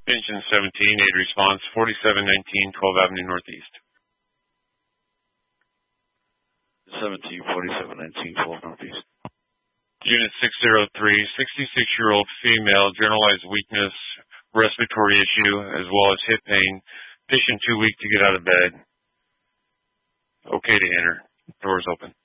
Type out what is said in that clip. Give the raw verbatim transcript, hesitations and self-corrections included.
Engine seventeen, aid response, forty-seven nineteen, twelfth Avenue Northeast. seventeen, forty-seven nineteen, twelfth Northeast. Unit six oh three, sixty-six-year-old female, generalized weakness, respiratory issue, as well as hip pain. Patient too weak to get out of bed. Okay to enter. Doors open.